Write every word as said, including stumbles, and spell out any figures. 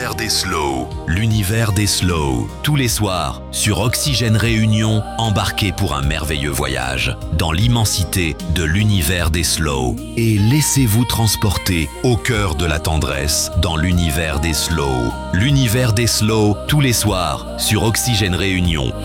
L'univers des slow. L'univers des slow. Tous les soirs, sur Oxygène Réunion, embarquez pour un merveilleux voyage dans l'immensité de l'univers des slow. Et laissez-vous transporter au cœur de la tendresse dans l'univers des slow. L'univers des slow, tous les soirs, sur Oxygène Réunion.